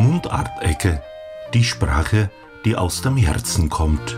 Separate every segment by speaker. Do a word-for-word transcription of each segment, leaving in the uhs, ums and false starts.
Speaker 1: Mundartecke, die Sprache, die aus dem Herzen kommt.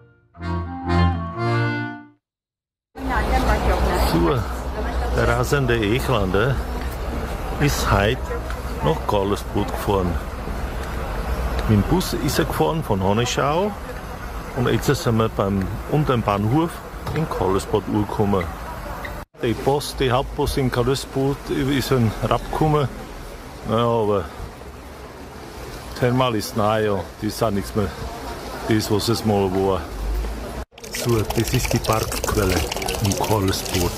Speaker 2: So, der rasende Echlander ist heute nach Karlsbad gefahren. Mit dem Bus ist er gefahren von Hanneschau und jetzt sind wir beim unteren Bahnhof in Karlsbad angekommen. Die Post, die Hauptpost in Karlsbad ist ein Rapp gekommen. Naja, aber Thermal ist nahe, ja. Das ist auch nichts mehr, das was es mal war. So, das ist die Parkquelle in Karlsbad.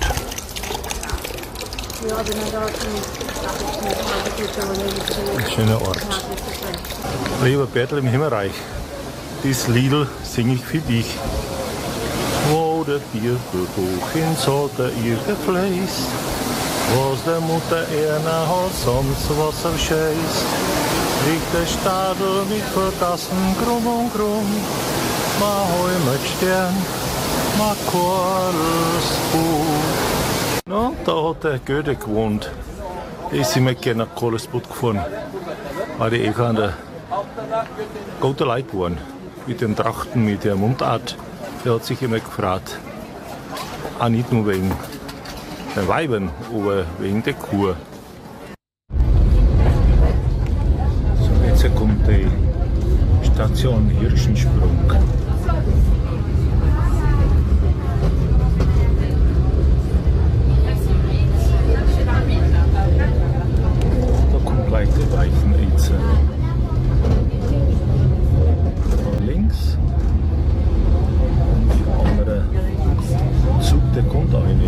Speaker 2: Ein schöner Ort. Lieber Bertel im Himmelreich, das Lied singe ich für dich. Wo der Bierbuch ins Alter ihr gefläßt, was der Mutter Erna hat, sonst Wasser scheißt, liegt der Stadel mit Vergassen krumm und krumm, ma hoi mit Stern, ma Karlsbad. Na, da hat der Goethe gewohnt. Da sind wir gerne nach Karlsbad gefahren, weil die Echlander gute Leute waren. Mit den Trachten, mit der Mundart. Der hat sich immer gefragt. Auch nicht nur wegen den Weibern, aber wegen der Kur. So, jetzt kommt die Station Hirschensprung. Da kommt gleich der Weichen jetzt. Von links. Zug, der kommt rein.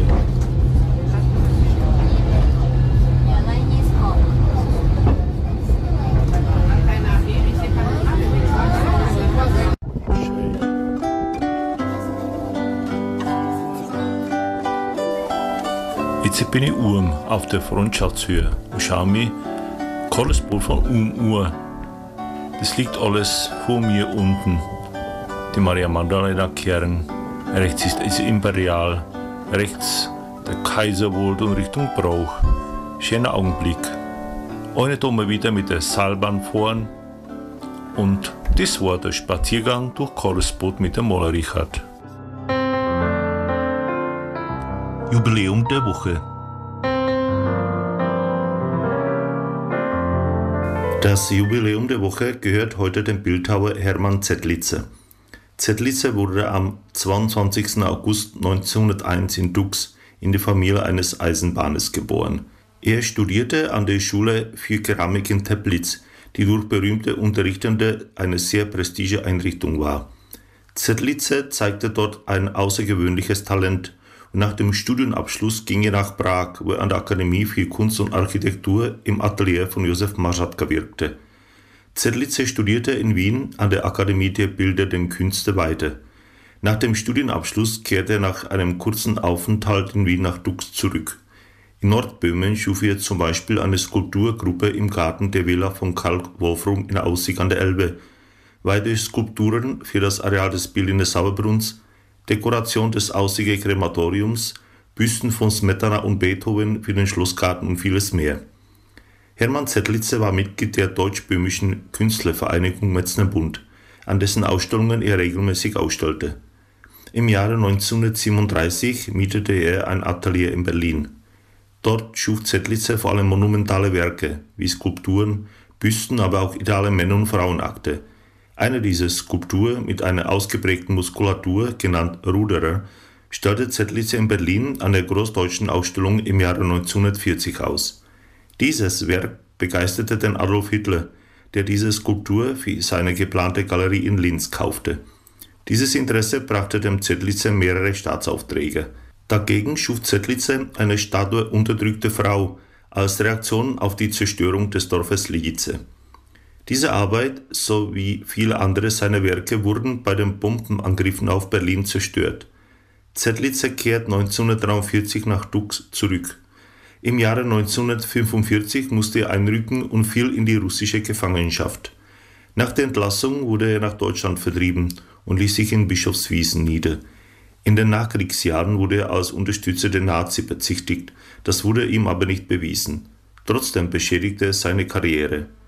Speaker 2: Jetzt bin ich oben auf der Freundschaftshöhe und schaue mir Karlsbad von oben an. Das liegt alles vor mir unten. Die Maria Magdalena Kirche. Rechts ist das Imperial, rechts der Kaiserwald und Richtung Brauch. Schöner Augenblick. Eine tun wir wieder mit der Seilbahn fahren. Und das war der Spaziergang durch Karlsbad mit dem Maler Richard.
Speaker 1: Jubiläum der Woche. Das Jubiläum der Woche gehört heute dem Bildhauer Hermann Zettlitzer. Zettlitzer wurde am zweiundzwanzigsten August neunzehnhunderteins in Dux in der Familie eines Eisenbahners geboren. Er studierte an der Schule für Keramik in Teplitz, die durch berühmte Unterrichtende eine sehr prestigische Einrichtung war. Zettlitzer zeigte dort ein außergewöhnliches Talent und nach dem Studienabschluss ging er nach Prag, wo er an der Akademie für Kunst und Architektur im Atelier von Josef Mařatka wirkte. Zettlitzer studierte in Wien an der Akademie der Bildenden Künste weiter. Nach dem Studienabschluss kehrte er nach einem kurzen Aufenthalt in Wien nach Dux zurück. In Nordböhmen schuf er zum Beispiel eine Skulpturgruppe im Garten der Villa von Karl Wolfrum in Aussig an der Elbe, weitere Skulpturen für das Areal des Berliner Sauerbrunns, Dekoration des Aussiger Krematoriums, Büsten von Smetana und Beethoven für den Schlossgarten und vieles mehr. Hermann Zettlitzer war Mitglied der Deutsch-Böhmischen Künstlervereinigung Metzner-Bund, an dessen Ausstellungen er regelmäßig ausstellte. Im Jahre neunzehnhundertsiebenunddreißig mietete er ein Atelier in Berlin. Dort schuf Zettlitzer vor allem monumentale Werke, wie Skulpturen, Büsten, aber auch ideale Männer- und Frauenakte. Eine dieser Skulpturen mit einer ausgeprägten Muskulatur, genannt Ruderer, stellte Zettlitzer in Berlin an der Großdeutschen Ausstellung im Jahre neunzehnhundertvierzig aus. Dieses Werk begeisterte den Adolf Hitler, der diese Skulptur für seine geplante Galerie in Linz kaufte. Dieses Interesse brachte dem Zettlitzer mehrere Staatsaufträge. Dagegen schuf Zettlitzer eine Statue unterdrückter Frau als Reaktion auf die Zerstörung des Dorfes Lidice. Diese Arbeit sowie viele andere seiner Werke wurden bei den Bombenangriffen auf Berlin zerstört. Zettlitzer kehrt neunzehnhundertdreiundvierzig nach Dux zurück. Im Jahre neunzehnhundertfünfundvierzig musste er einrücken und fiel in die russische Gefangenschaft. Nach der Entlassung wurde er nach Deutschland vertrieben und ließ sich in Bischofswiesen nieder. In den Nachkriegsjahren wurde er als Unterstützer der Nazis bezichtigt, das wurde ihm aber nicht bewiesen. Trotzdem beschädigte es seine Karriere.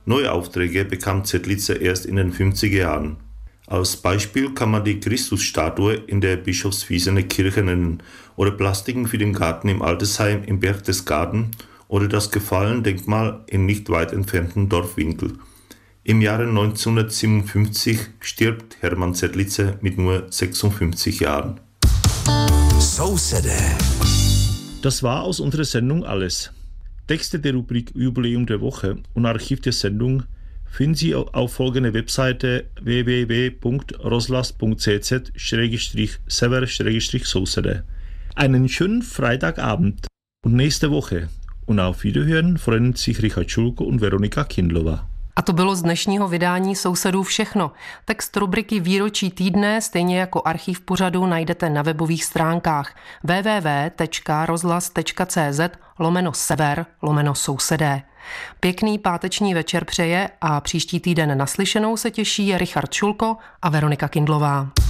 Speaker 1: Neue Aufträge bekam Zetlitze erst in den fünfziger Jahren. Als Beispiel kann man die Christusstatue in der Bischofswiesener Kirche nennen oder Plastiken für den Garten im Altersheim im Berchtesgaden oder das Gefallen-Denkmal im nicht weit entfernten Dorf Winkel. Im Jahre neunzehnhundertsiebenundfünfzig stirbt Hermann Zetlitze mit nur sechsundfünfzig Jahren.
Speaker 3: So City.
Speaker 2: Das war aus unserer Sendung alles. Texte der Rubrik Jubiläum der Woche und Archiv der Sendung finden Sie auf folgender Webseite w w w punkt rozhlas punkt c z slash sever slash sousede. Einen schönen Freitagabend und nächste Woche. Und auf Wiederhören freuen sich Richard Schulko und Veronika Kindlová.
Speaker 4: A to bylo z dnešního vydání Sousedů všechno. Text rubriky Výročí týdne, stejně jako archiv pořadu, najdete na webových stránkách w w w tečka rozhlas tečka c z lomeno sever lomeno sousedé. Pěkný páteční večer přeje a příští týden naslyšenou se těší Richard Šulko a Veronika Kindlová.